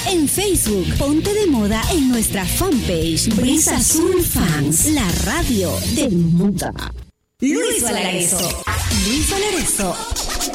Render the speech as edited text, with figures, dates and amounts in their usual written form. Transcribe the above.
En Facebook, ponte de moda en nuestra fanpage Brisa Azul Fans, la radio del mundo. Luis Valareso.